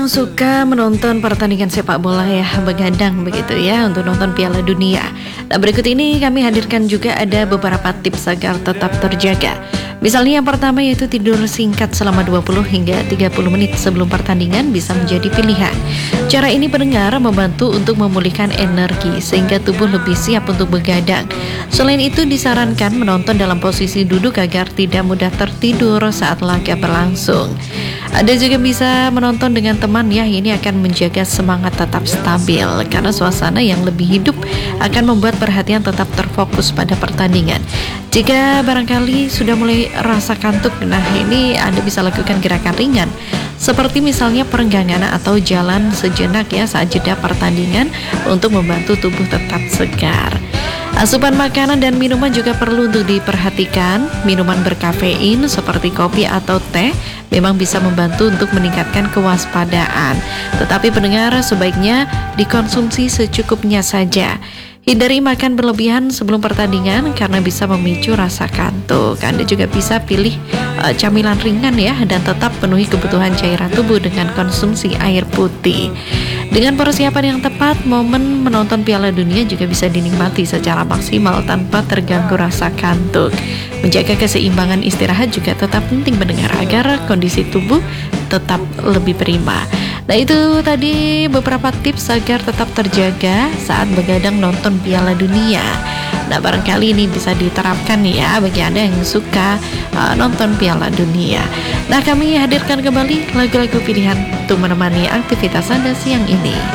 Suka menonton pertandingan sepak bola ya, begadang begitu ya untuk nonton Piala Dunia. Nah, berikut ini kami hadirkan juga ada beberapa tips agar tetap terjaga. Misalnya yang pertama yaitu tidur singkat selama 20 hingga 30 menit sebelum pertandingan bisa menjadi pilihan. Cara ini pendengar membantu untuk memulihkan energi sehingga tubuh lebih siap untuk begadang. Selain itu disarankan menonton dalam posisi duduk agar tidak mudah tertidur saat laga berlangsung. Ada juga bisa menonton dengan teman ya, ini akan menjaga semangat tetap stabil karena suasana yang lebih hidup akan membuat perhatian tetap terfokus pada pertandingan. Jika barangkali sudah mulai rasa kantuk, nah ini Anda bisa lakukan gerakan ringan seperti misalnya perenggangan atau jalan sejenak ya saat jeda pertandingan untuk membantu tubuh tetap segar. Asupan makanan dan minuman juga perlu untuk diperhatikan. Minuman berkafein seperti kopi atau teh memang bisa membantu untuk meningkatkan kewaspadaan. Tetapi pendengar sebaiknya dikonsumsi secukupnya saja. Hindari makan berlebihan sebelum pertandingan karena bisa memicu rasa kantuk. Anda juga bisa pilih camilan ringan ya dan tetap penuhi kebutuhan cairan tubuh dengan konsumsi air putih. Dengan persiapan yang tepat, momen menonton Piala Dunia juga bisa dinikmati secara maksimal tanpa terganggu rasa kantuk. Menjaga keseimbangan istirahat juga tetap penting mendengar agar kondisi tubuh tetap lebih prima. Nah itu tadi beberapa tips agar tetap terjaga saat begadang nonton Piala Dunia. Nah barangkali ini bisa diterapkan ya bagi Anda yang suka nonton Piala Dunia. Nah kami hadirkan kembali lagu-lagu pilihan untuk menemani aktivitas Anda siang ini.